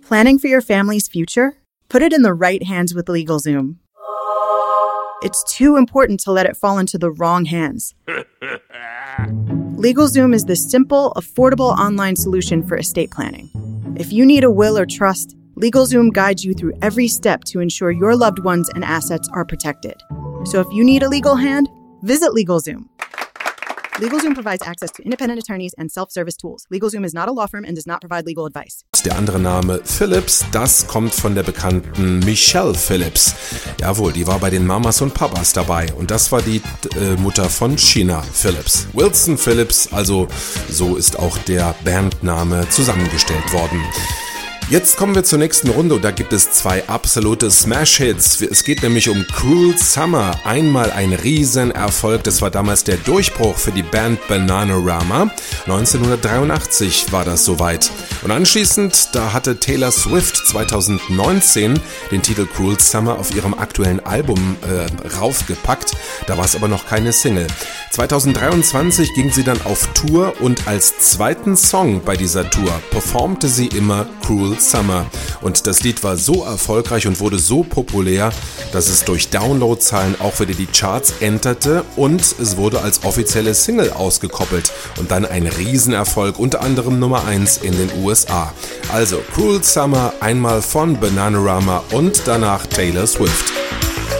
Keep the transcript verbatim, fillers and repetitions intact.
Planning for your family's future? Put it in the right hands with LegalZoom. It's too important to let it fall into the wrong hands. LegalZoom is the simple, affordable online solution for estate planning. If you need a will or trust, LegalZoom guides you through every step to ensure your loved ones and assets are protected. So if you need a legal hand, visit LegalZoom. LegalZoom provides access to independent attorneys and self-service tools. LegalZoom is not a law firm and does not provide legal advice. Der andere Name Phillips, das kommt von der bekannten Michelle Phillips. Jawohl, die war bei den Mamas und Papas dabei und das war die äh, Mutter von Sheena Phillips. Wilson Phillips, also so ist auch der Bandname zusammengestellt worden. Jetzt kommen wir zur nächsten Runde und da gibt es zwei absolute Smash-Hits. Es geht nämlich um Cruel Summer. Einmal ein Riesenerfolg, das war damals der Durchbruch für die Band Bananarama. neunzehnhundertdreiundachtzig war das soweit. Und anschließend, da hatte Taylor Swift zweitausendneunzehn den Titel Cruel Summer auf ihrem aktuellen Album äh, raufgepackt. Da war es aber noch keine Single. zweitausenddreiundzwanzig ging sie dann auf Tour und als zweiten Song bei dieser Tour performte sie immer Cruel Summer. Und das Lied war so erfolgreich und wurde so populär, dass es durch Downloadzahlen auch wieder die Charts enterte und es wurde als offizielle Single ausgekoppelt und dann ein Riesenerfolg, unter anderem Nummer eins in den U S A. Also Cruel Summer einmal von Bananarama und danach Taylor Swift.